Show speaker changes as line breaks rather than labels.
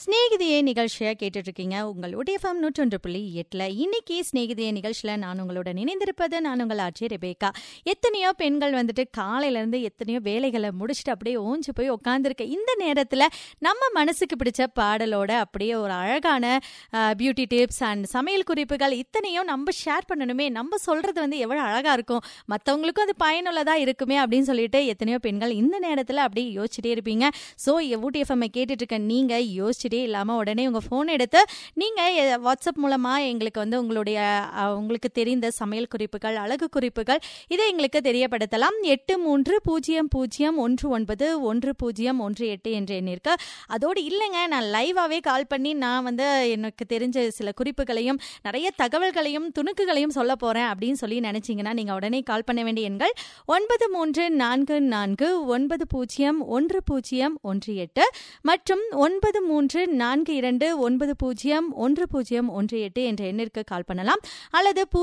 ஸ்நேகிதியே நிகழ்ச்சியை கேட்டுட்டு இருக்கீங்க உங்களுடைய FM 101.8. இன்னைக்கு ஸ்நேகிதியே நிகழ்ச்சியில நான் உங்களுடன் இணைந்திருப்பது நான் உங்கள் ஆட்சி ரெபேக்கா. எத்தனையோ பெண்கள் வந்துட்டு காலையில இருந்து எத்தனையோ வேலைகளை முடிச்சுட்டு அப்படியே ஓஞ்சு போய் உட்காந்துருக்க இந்த நேரத்துல நம்ம மனசுக்கு பிடிச்ச பாடலோட அப்படியே ஒரு அழகான பியூட்டி டிப்ஸ் அண்ட் சமையல் குறிப்புகள் இத்தனையும் நம்ம ஷேர் பண்ணணுமே, நம்ம சொல்றது வந்து எவ்வளவு அழகா இருக்கும், மற்றவங்களுக்கும் அது பயனுள்ளதா இருக்குமே அப்படின்னு சொல்லிட்டு எத்தனையோ பெண்கள் இந்த நேரத்துல அப்படியே யோசிச்சுட்டே இருப்பீங்க. ஸோ ஊட்டி எஃப்எம் கேட்டுட்டு இருக்க நீங்க யோசிச்சுட்டே இல்லாம உடனே உங்க போன் எடுத்து நீங்க வாட்ஸ்அப் மூலமா எங்களுக்கு வந்து உங்களுக்கு தெரிந்த சமையல் குறிப்புகள், அழகு குறிப்புகள் இதை எங்களுக்கு தெரியப்படுத்தலாம். 8301191018 என்ற எண்ணிற்கு. அதோடு இல்லைங்க, நான் லைவாவே கால் பண்ணி நான் வந்து எனக்கு தெரிஞ்ச சில குறிப்புகளையும் நிறைய தகவல்களையும் துணுக்குகளையும் சொல்ல போறேன் அப்படின்னு சொல்லி நினைச்சீங்கன்னா நீங்க உடனே கால் பண்ண வேண்டிய எண்கள் 9344101018 மற்றும் 934290101018 என்ற எண்ணிற்கு கால் பண்ணலாம். அல்லது